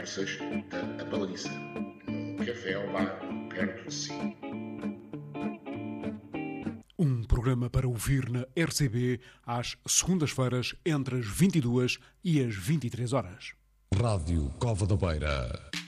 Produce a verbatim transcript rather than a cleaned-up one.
conversas da Abaladiça, num café ao bar perto de si. Um programa para ouvir na R C B às segundas-feiras entre as vinte e duas e as vinte e três horas. Rádio Cova da Beira.